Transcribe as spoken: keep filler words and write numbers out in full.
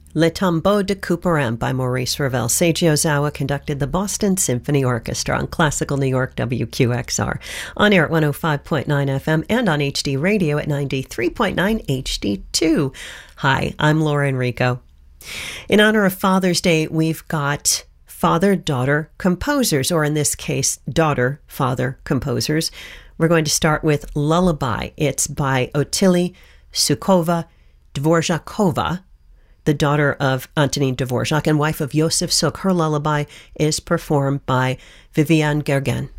Le Tombeau de Couperin by Maurice Ravel. Seiji Ozawa conducted the Boston Symphony Orchestra on Classical New York W Q X R. On air at one oh five point nine F M and on H D Radio at ninety-three point nine H D two. Hi, I'm Laura Enrico. In honor of Father's Day, we've got father-daughter composers, or in this case, daughter-father composers. We're going to start with Lullaby. It's by Ottilie Soukova-Dvorakova, the daughter of Antonin Dvorak and wife of Josef Suk. Her lullaby is performed by Viviane Guerguin.